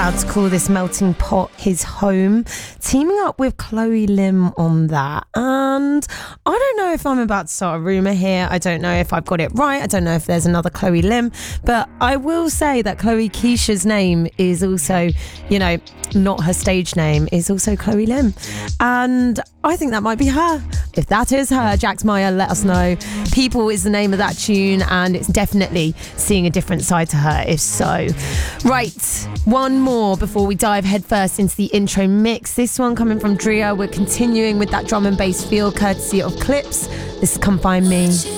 proud to call this melting pot his home, teaming up with Chloe Lim on that. And I don't know if I'm about to start a rumour here. I don't know if I've got it right. I don't know if there's another Chloe Lim. But I will say that Chloe Keisha's name is also, not her stage name, is also Chloe Lim. And I think that might be her. If that is her, Jax Meyer, let us know. People is the name of that tune, and it's definitely seeing a different side to her, if so. Right, one more before we dive headfirst into the intro mix. This one coming from Drea. We're continuing with that drum and bass feel courtesy of Clips. This is Come Find Me.